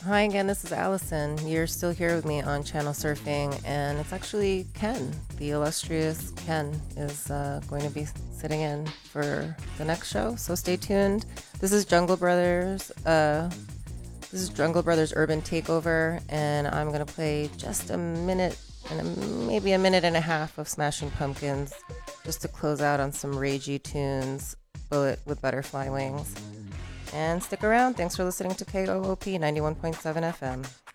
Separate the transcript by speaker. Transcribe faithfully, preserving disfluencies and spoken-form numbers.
Speaker 1: Hi again, this is Allison. You're still here with me on Channel Surfing, and it's actually Ken. The illustrious Ken is uh, going to be sitting in for the next show, so stay tuned. This is Jungle Brothers. Uh, this is Jungle Brothers Urban Takeover, and I'm going to play just a minute and a, maybe a minute and a half of Smashing Pumpkins just to close out on some ragey tunes, Bullet with Butterfly Wings. And stick around. Thanks for listening to K O O P ninety-one point seven F M.